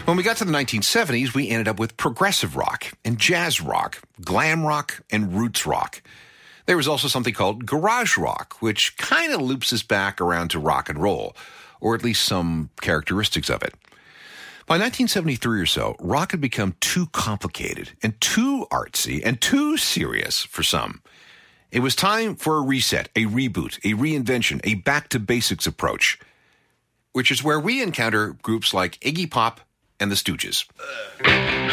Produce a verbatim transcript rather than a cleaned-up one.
When we got to the nineteen seventies, we ended up with progressive rock and jazz rock, glam rock, and roots rock. There was also something called garage rock, which kind of loops us back around to rock and roll, or at least some characteristics of it. By nineteen seventy-three or so, rock had become too complicated and too artsy and too serious for some. It was time for a reset, a reboot, a reinvention, a back-to-basics approach, which is where we encounter groups like Iggy Pop and the Stooges.